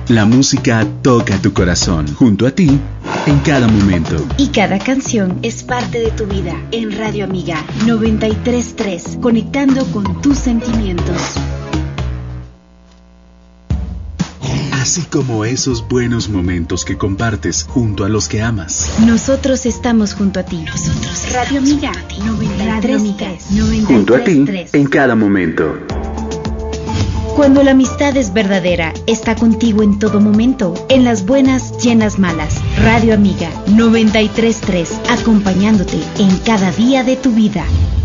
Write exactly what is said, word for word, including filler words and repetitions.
La música toca tu corazón, junto a ti, en cada momento. Y cada canción es parte de tu vida. En Radio Amiga noventa y tres punto tres, conectando con tus sentimientos. Así como esos buenos momentos que compartes junto a los que amas. Nosotros estamos junto a ti. Nosotros Radio Amiga noventa y tres punto tres. Junto a ti, en cada momento. Cuando la amistad es verdadera, está contigo en todo momento, en las buenas y en las malas. Radio Amiga noventa y tres punto tres, acompañándote en cada día de tu vida.